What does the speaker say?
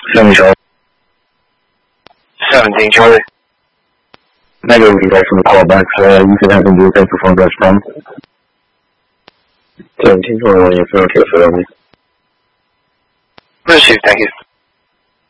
Charlie. 17 Charlie. Negative, you guys from the callback. You can have them do a thank you phone guys from 1721, you're feeling okay for me. Received, thank you.